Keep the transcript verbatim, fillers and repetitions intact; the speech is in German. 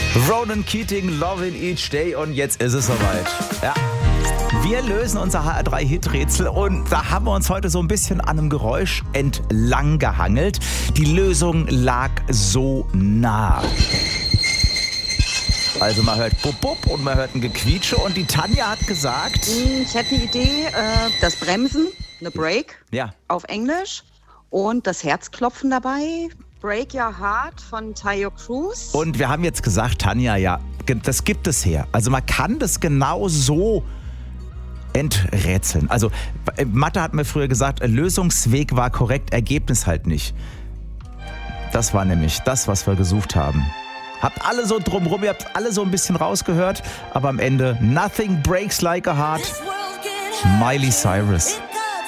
Ronan Keating, Lovin' Each Day, und jetzt ist es soweit. Ja. Wir lösen unser H R drei Hit-Rätsel und da haben wir uns heute so ein bisschen an einem Geräusch entlang gehangelt. Die Lösung lag so nah. Also man hört Bub Bub und man hört ein Gequietsche und die Tanja hat gesagt... Ich hätte eine Idee, äh, das Bremsen, eine Break ja. auf Englisch und das Herzklopfen dabei. Break Your Heart von Tayo Cruz. Und wir haben jetzt gesagt, Tanja, ja, das gibt es her. Also man kann das genau so enträtseln. Also Mathe hat mir früher gesagt, Lösungsweg war korrekt, Ergebnis halt nicht. Das war nämlich das, was wir gesucht haben. Habt alle so drumrum, ihr habt alle so ein bisschen rausgehört, aber am Ende Nothing Breaks Like a Heart. Miley Cyrus.